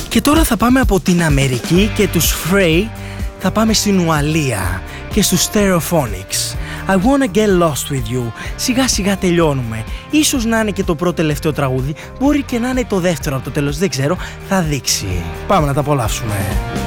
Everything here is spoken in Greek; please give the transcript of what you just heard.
Και τώρα θα πάμε από την Αμερική και τους Frey θα πάμε στην Ουαλία και στους Stereophonics. I wanna get lost with you. Σιγά σιγά τελειώνουμε. Ίσως να είναι και το πρώτο τελευταίο τραγούδι, μπορεί και να είναι το δεύτερο από το τέλος, δεν ξέρω, θα δείξει. Πάμε να τα απολαύσουμε.